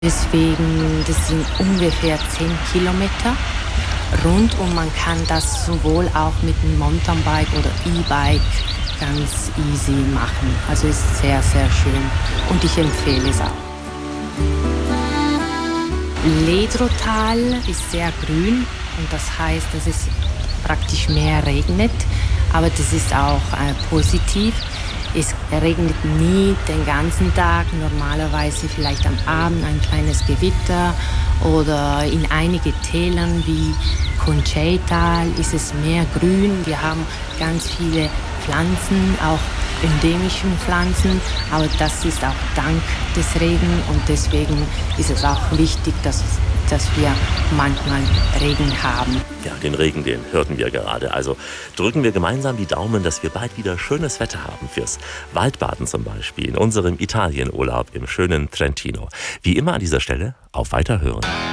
Deswegen, das sind ungefähr 10 Kilometer rund und man kann das sowohl auch mit einem Mountainbike oder E-Bike ganz easy machen. Also ist sehr, sehr schön und ich empfehle es auch. Ledrotal ist sehr grün und das heißt, dass es praktisch mehr regnet, aber das ist auch positiv. Es regnet nie den ganzen Tag, normalerweise vielleicht am Abend ein kleines Gewitter oder in einigen Tälern wie Concheital ist es mehr grün. Wir haben ganz viele Pflanzen, auch endemische Pflanzen, aber das ist auch dank des Regens und deswegen ist es auch wichtig, dass wir manchmal Regen haben. Ja, den Regen, den hörten wir gerade. Also drücken wir gemeinsam die Daumen, dass wir bald wieder schönes Wetter haben fürs Waldbaden zum Beispiel in unserem Italienurlaub im schönen Trentino. Wie immer an dieser Stelle auf Weiterhören.